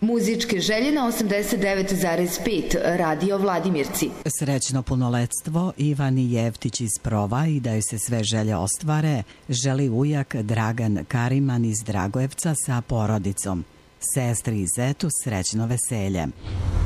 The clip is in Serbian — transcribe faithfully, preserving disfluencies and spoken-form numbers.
Muzičke želje na osamdeset devet zarez pet Radio Vladimirci. Srećno punoletstvo Ivani Jevtić iz Prova i da joj se sve želje ostvare, želi ujak Dragan Kariman iz Dragojevca sa porodicom. Sestri i zetu srećno veselje.